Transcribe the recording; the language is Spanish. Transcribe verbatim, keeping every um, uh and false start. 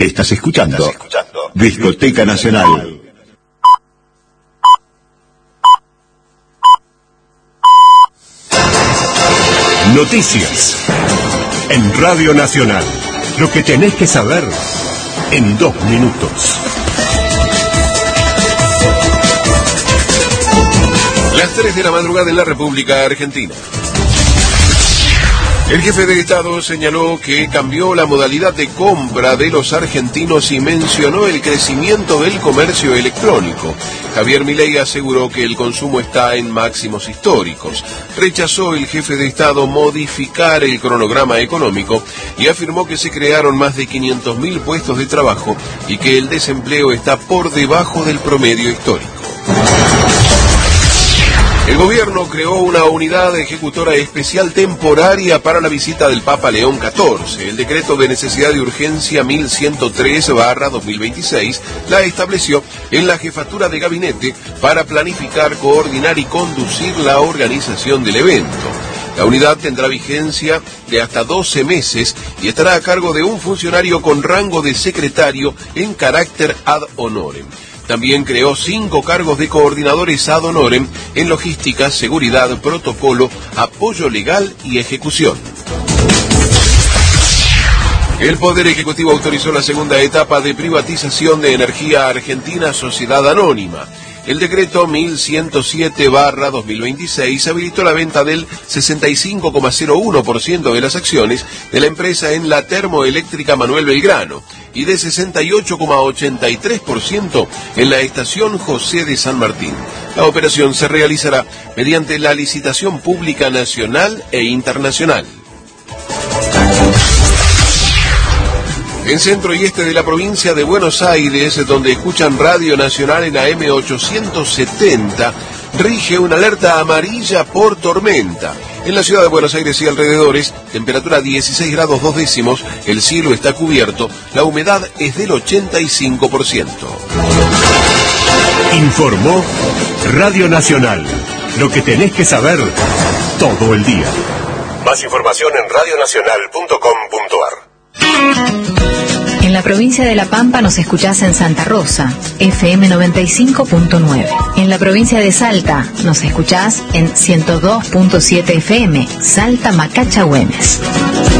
Estás escuchando, Estás escuchando Discoteca Nacional. Noticias en Radio Nacional. Lo que tenés que saber en dos minutos. Las tres de la madrugada en la República Argentina. El jefe de Estado señaló que cambió la modalidad de compra de los argentinos y mencionó el crecimiento del comercio electrónico. Javier Milei aseguró que el consumo está en máximos históricos. Rechazó el jefe de Estado modificar el cronograma económico y afirmó que se crearon más de quinientos mil puestos de trabajo y que el desempleo está por debajo del promedio histórico. El gobierno creó una unidad ejecutora especial temporaria para la visita del Papa León catorce. El decreto de necesidad de urgencia mil ciento tres barra dos mil veintiséis la estableció en la jefatura de gabinete para planificar, coordinar y conducir la organización del evento. La unidad tendrá vigencia de hasta doce meses y estará a cargo de un funcionario con rango de secretario en carácter ad honorem. También creó cinco cargos de coordinadores ad honorem en logística, seguridad, protocolo, apoyo legal y ejecución. El Poder Ejecutivo autorizó la segunda etapa de privatización de Energía Argentina Sociedad Anónima. El decreto mil ciento siete barra dos mil veintiséis habilitó la venta del sesenta y cinco coma cero uno por ciento de las acciones de la empresa en la termoeléctrica Manuel Belgrano y de sesenta y ocho coma ochenta y tres por ciento en la estación José de San Martín. La operación se realizará mediante la licitación pública nacional e internacional. En centro y este de la provincia de Buenos Aires, donde escuchan Radio Nacional en A M ochocientos setenta, rige una alerta amarilla por tormenta. En la ciudad de Buenos Aires y alrededores, temperatura dieciséis grados dos décimos, el cielo está cubierto, la humedad es del ochenta y cinco por ciento. Informó Radio Nacional. Lo que tenés que saber todo el día. Más información en radio nacional punto com punto ar. En la provincia de La Pampa nos escuchás en Santa Rosa, F M noventa y cinco punto nueve. En la provincia de Salta nos escuchás en ciento dos punto siete F M, Salta Macacha Güemes.